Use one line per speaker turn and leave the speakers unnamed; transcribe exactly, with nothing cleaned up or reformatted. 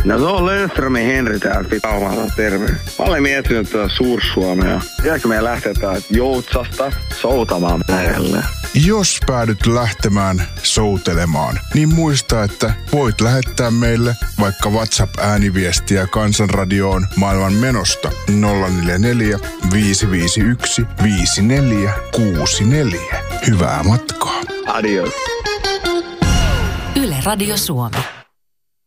No se on Löfströmin Henri täältä Pitaumalta, terve. Mä olen miettinyt tuota Suur-Suomea. Pitäisikö meidän lähteä täältä Joutsasta soutamaan merelle?
Jos päädyt lähtemään soutelemaan, niin muista, että voit lähettää meille vaikka WhatsApp-ääniviestiä Kansanradioon maailman menosta nolla neljä neljä, viisi viisi yksi, viisi neljä kuusi neljä. Hyvää matkaa.
Adios.
Yle Radio Suomi.